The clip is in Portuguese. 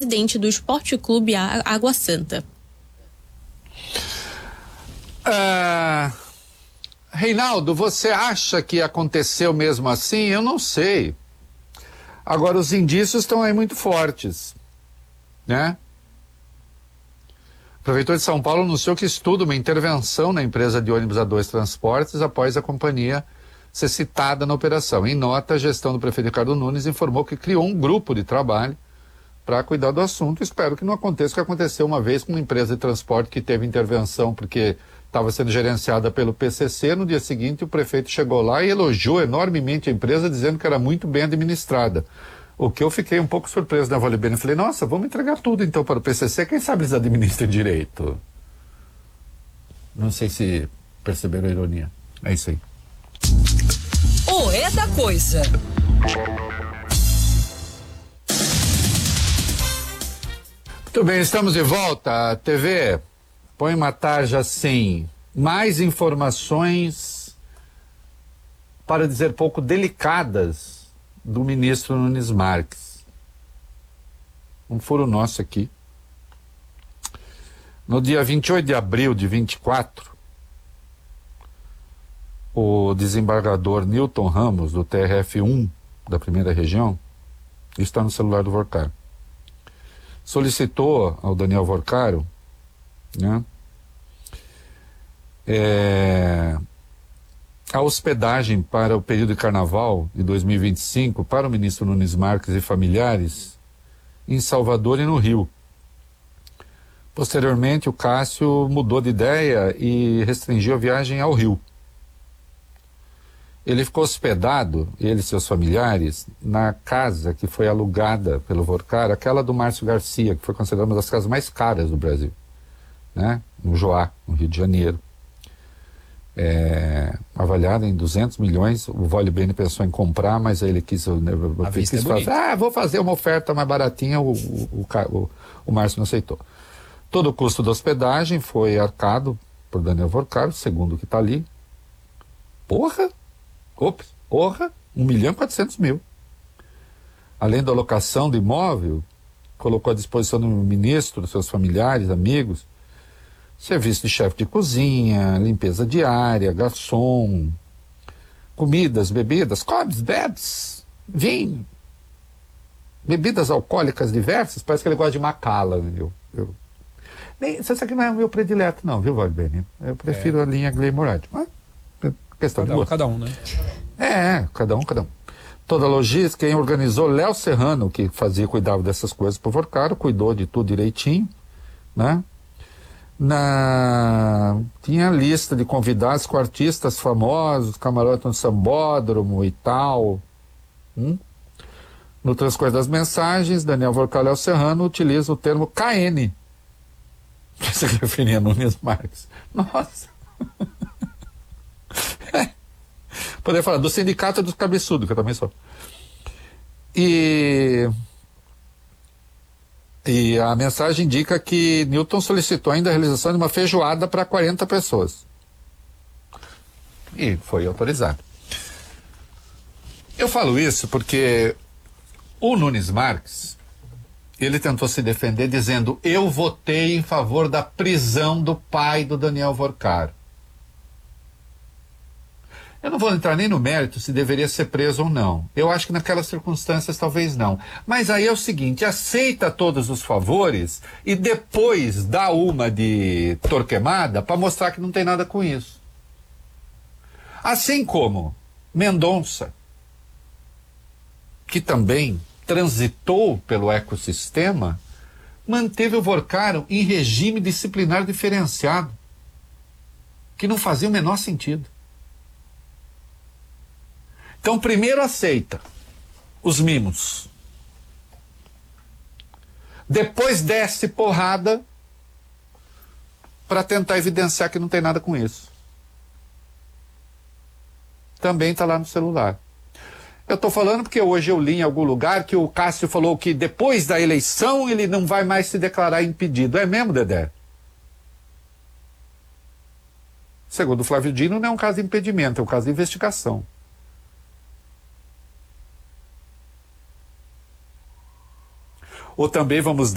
presidente do Esporte Clube Água Santa. Reinaldo, você acha que aconteceu mesmo assim? Eu não sei. Agora, os indícios estão aí muito fortes, né? O prefeitor de São Paulo anunciou que estuda uma intervenção na empresa de ônibus A2 Transportes após a companhia ser citada na operação. Em nota, a gestão do prefeito Ricardo Nunes informou que criou um grupo de trabalho para cuidar do assunto. Espero que não aconteça o que aconteceu uma vez com uma empresa de transporte que teve intervenção porque estava sendo gerenciada pelo PCC. No dia seguinte, o prefeito chegou lá e elogiou enormemente a empresa, dizendo que era muito bem administrada. O que eu fiquei um pouco surpreso na Vale Bene. Falei, nossa, vamos entregar tudo então para o PCC, quem sabe eles administram direito. Não sei se perceberam a ironia. É isso aí. O É da Coisa. Muito bem, estamos de volta. TV, põe uma tarja assim. Mais informações, para dizer pouco, delicadas do ministro Nunes Marques. Um furo nosso aqui. No dia 28 de abril de 24, o desembargador Newton Ramos, do TRF1 da primeira região, está no celular do Vorcaro, solicitou ao Daniel Vorcaro, né, a hospedagem para o período de carnaval de 2025 para o ministro Nunes Marques e familiares em Salvador e no Rio. Posteriormente, o Cássio mudou de ideia e restringiu a viagem ao Rio. Ele ficou hospedado, ele e seus familiares, na casa que foi alugada pelo Vorcaro, aquela do Márcio Garcia, que foi considerada uma das casas mais caras do Brasil, né? No Joá, no Rio de Janeiro. Avaliada em 200 milhões, o Vale Bene pensou em comprar, mas aí ele quis fazer, vou fazer uma oferta mais baratinha, o Márcio não aceitou. Todo o custo da hospedagem foi arcado por Daniel Vorcaro, segundo o que está ali. Porra! 1.400.000. Além da alocação do imóvel, colocou à disposição do ministro, dos seus familiares, amigos, serviço de chefe de cozinha, limpeza diária, garçom, comidas, bebidas, comes, bebes, vinho, bebidas alcoólicas diversas. Parece que ele gosta de Macallan. Isso aqui não é o meu predileto não, viu, Vale Bene? Eu prefiro a linha Gleimorade, mas questão de gosto. Cada um, né? Cada um. Toda a logística, quem organizou, Léo Serrano, que cuidava dessas coisas pro Vorcaro, cuidou de tudo direitinho, né? Tinha lista de convidados com artistas famosos, camarote no Sambódromo e tal. No transcorrer das mensagens, Daniel Vorcaro Léo Serrano utiliza o termo KN, que se referia a Nunes Marques. Nossa! Poderia falar do Sindicato dos Cabeçudos, que eu também sou. E a mensagem indica que Newton solicitou ainda a realização de uma feijoada para 40 pessoas. E foi autorizado. Eu falo isso porque o Nunes Marques, ele tentou se defender dizendo: eu votei em favor da prisão do pai do Daniel Vorcaro. Eu não vou entrar nem no mérito se deveria ser preso ou não. Eu acho que naquelas circunstâncias talvez não. Mas aí é o seguinte, aceita todos os favores e depois dá uma de Torquemada para mostrar que não tem nada com isso. Assim como Mendonça, que também transitou pelo ecossistema, manteve o Vorcaro em regime disciplinar diferenciado, que não fazia o menor sentido. Então, primeiro aceita os mimos. Depois desce porrada para tentar evidenciar que não tem nada com isso. Também está lá no celular. Eu estou falando porque hoje eu li em algum lugar que o Cássio falou que depois da eleição ele não vai mais se declarar impedido. É mesmo, Dedé? Segundo o Flávio Dino, não é um caso de impedimento, é um caso de investigação. Ou também vamos